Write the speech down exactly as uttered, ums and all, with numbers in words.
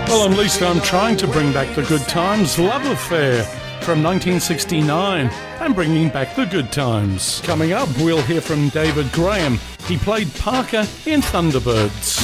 Well, at least I'm trying to bring back the good times. Love Affair from nineteen sixty-nine. I'm bringing back the good times. Coming up, we'll hear from David Graham. He played Parker in Thunderbirds.